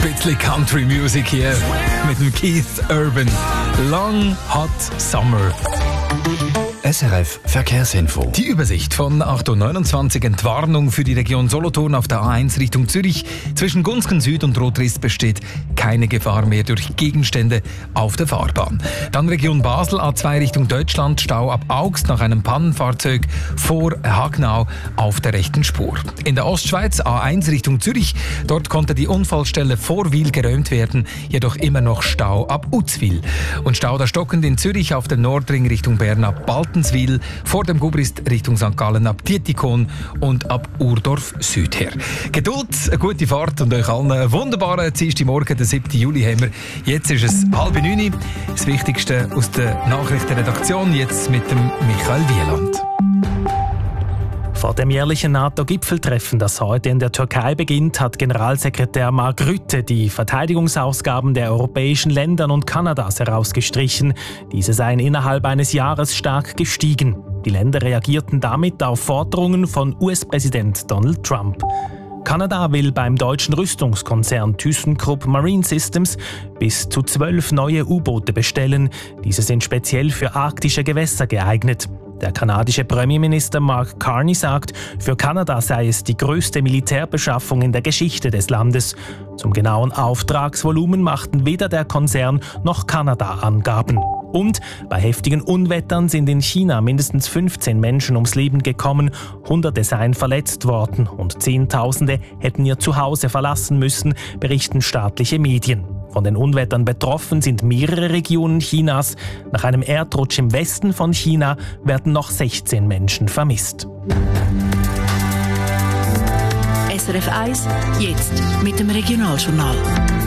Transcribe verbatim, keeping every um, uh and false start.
bisschen Country Music hier mit dem Keith Urban. Long Hot Summer. S R F Verkehrsinfo. Die Übersicht von acht Uhr neunundzwanzig. Entwarnung für die Region Solothurn auf der A eins Richtung Zürich. Zwischen Gunzgen Süd und Rotriss besteht keine Gefahr mehr durch Gegenstände auf der Fahrbahn. Dann Region Basel, A zwei Richtung Deutschland, Stau ab Augst nach einem Pannenfahrzeug vor Hagnau auf der rechten Spur. In der Ostschweiz, A eins Richtung Zürich, dort konnte die Unfallstelle vor Wil geräumt werden, jedoch immer noch Stau ab Uzwil. Und Stau der Stockend in Zürich auf dem Nordring Richtung Bern ab Baltenswil, vor dem Gubrist Richtung Sankt Gallen ab Dietikon und ab Urdorf Süd her. Geduld, eine gute Fahrt und euch allen einen wunderbaren Dienstagmorgen, den siebten Juli haben wir. Jetzt ist es halb neun. Das Wichtigste aus der Nachrichtenredaktion, jetzt mit dem Michael Wieland. Vor dem jährlichen NATO-Gipfeltreffen, das heute in der Türkei beginnt, hat Generalsekretär Mark Rutte die Verteidigungsausgaben der europäischen Länder und Kanadas herausgestrichen. Diese seien innerhalb eines Jahres stark gestiegen. Die Länder reagierten damit auf Forderungen von U S-Präsident Donald Trump. Kanada will beim deutschen Rüstungskonzern ThyssenKrupp Marine Systems bis zu zwölf neue U-Boote bestellen. Diese sind speziell für arktische Gewässer geeignet. Der kanadische Premierminister Mark Carney sagt, für Kanada sei es die größte Militärbeschaffung in der Geschichte des Landes. Zum genauen Auftragsvolumen machten weder der Konzern noch Kanada Angaben. Und bei heftigen Unwettern sind in China mindestens fünfzehn Menschen ums Leben gekommen, Hunderte seien verletzt worden und Zehntausende hätten ihr Zuhause verlassen müssen, berichten staatliche Medien. Von den Unwettern betroffen sind mehrere Regionen Chinas. Nach einem Erdrutsch im Westen von China werden noch sechzehn Menschen vermisst. S R F eins, jetzt mit dem Regionaljournal.